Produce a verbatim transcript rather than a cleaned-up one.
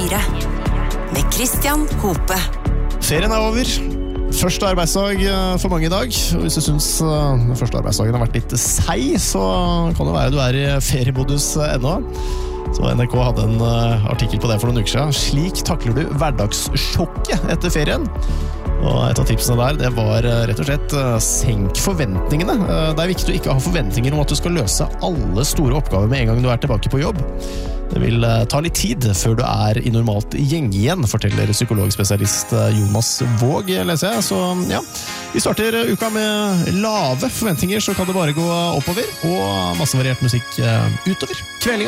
fire med Christian Hope. Ferien er over. Første arbeidsdag for mange i dag. Og hvis du synes den første arbeidsdagen har vært litt seig, så kan det være du er i feriemodus ennå. Så N R K hadde en artikkel på det for noen uker siden. Slik takler du hverdagssjokket etter ferien. Og et av tipsene der, det var rett og slett senk forventningene. Det er viktig å ikke ha forventninger om at du skal løse alle store oppgaver med en gang du er tilbake på jobb. Det vil ta litt tid før du er i normalt gjeng igjen, forteller psykologspesialist Jonas Våg, leser jeg. Så ja, vi starter uka med lave forventninger, så kan det bare gå oppover, og masse variert musikk utover kveldinga.